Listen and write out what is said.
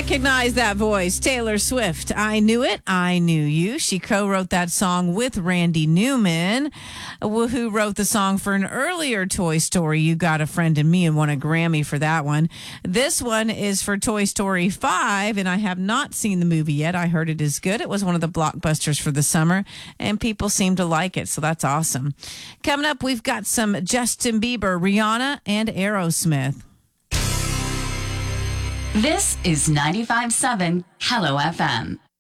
Recognize that voice. Taylor Swift. I Knew It. I Knew You. She co-wrote that song with Randy Newman, who wrote the song for an earlier Toy Story, You Got a Friend in Me, and won a Grammy for that one. This one is for Toy Story 5, and I have not seen the movie yet. I heard it is good. It was one of the blockbusters for the summer, and people seem to like it, so that's awesome. Coming up, we've got some Justin Bieber, Rihanna, and Aerosmith. This is 95.7 Hello FM.